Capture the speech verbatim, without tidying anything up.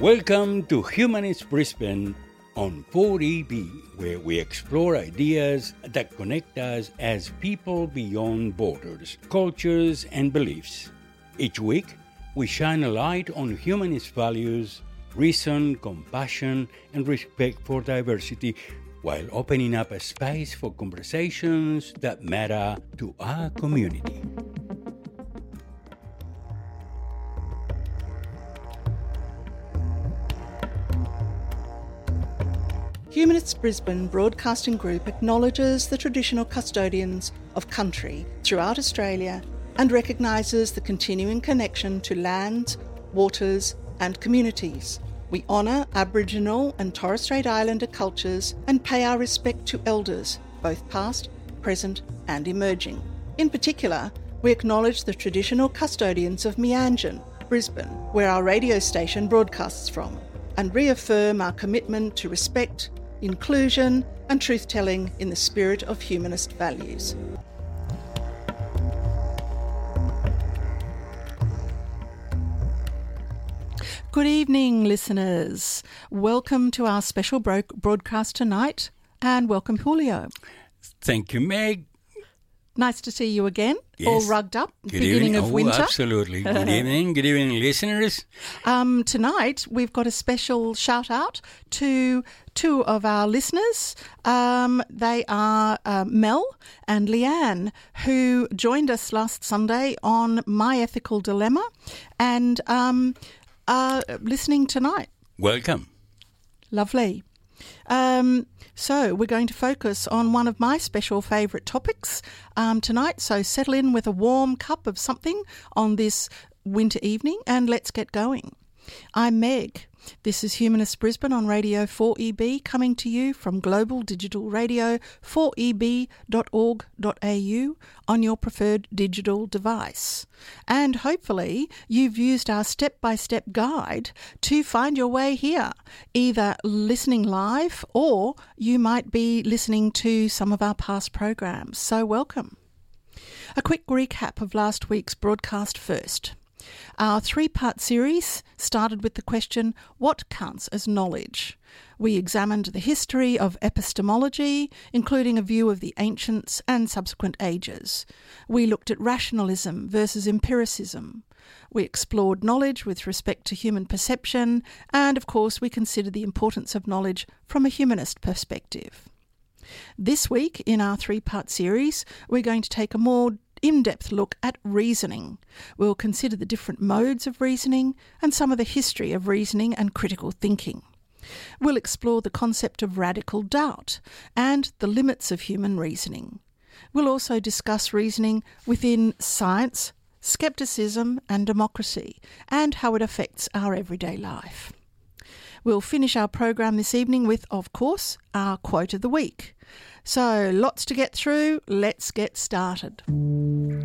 Welcome to Humanist Brisbane on four E B, where we explore ideas that connect us as people beyond borders, cultures, and beliefs. Each week, we shine a light on humanist values, reason, compassion, and respect for diversity, while opening up a space for conversations that matter to our community. Humanists Brisbane Broadcasting Group acknowledges the traditional custodians of country throughout Australia and recognises the continuing connection to lands, waters and communities. We honour Aboriginal and Torres Strait Islander cultures and pay our respect to elders, both past, present and emerging. In particular, we acknowledge the traditional custodians of Meanjin, Brisbane, where our radio station broadcasts from, and reaffirm our commitment to respect, inclusion and truth-telling in the spirit of humanist values. Good evening, listeners. Welcome to our special bro- broadcast tonight, and welcome, Julio. Thank you, Meg. Nice to see you again, Yes. all rugged up, Good beginning evening. of oh, winter. Absolutely. Good evening. Good evening, listeners. Um, tonight, we've got a special shout-out to two of our listeners. Um, they are uh, Mel and Leanne, who joined us last Sunday on My Ethical Dilemma and um, are listening tonight. Welcome. Lovely. Um, so we're going to focus on one of my special favourite topics um, tonight. So settle in with a warm cup of something on this winter evening and let's get going. I'm Meg. This is Humanist Brisbane on Radio four E B, coming to you from Global Digital Radio, four e b dot org dot a u on your preferred digital device. And hopefully you've used our step-by-step guide to find your way here, either listening live or you might be listening to some of our past programs. So welcome. A quick recap of last week's broadcast first. Our three-part series started with the question, what counts as knowledge? We examined the history of epistemology, including a view of the ancients and subsequent ages. We looked at rationalism versus empiricism. We explored knowledge with respect to human perception, and of course we considered the importance of knowledge from a humanist perspective. This week, in our three-part series, we're going to take a more in-depth look at reasoning. We'll consider the different modes of reasoning and some of the history of reasoning and critical thinking. We'll explore the concept of radical doubt and the limits of human reasoning. We'll also discuss reasoning within science, skepticism and democracy, and how it affects our everyday life. We'll finish our program this evening with, of course, our quote of the week. So, lots to get through. Let's get started.